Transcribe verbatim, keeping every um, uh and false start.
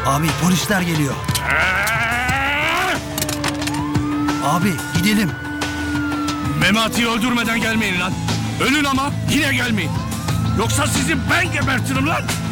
Abi polisler geliyor. Abi gidelim. Memati'yi öldürmeden gelmeyin lan. Ölün ama yine gelmeyin. Yoksa sizi ben gebertirim lan.